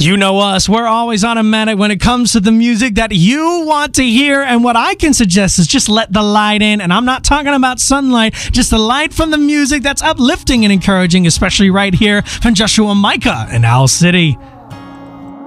You know us, we're always automatic when it comes to the music that you want to hear. And what I can suggest is just let the light in. And I'm not talking about sunlight, just the light from the music that's uplifting and encouraging, especially right here from Joshua Micah in Owl City.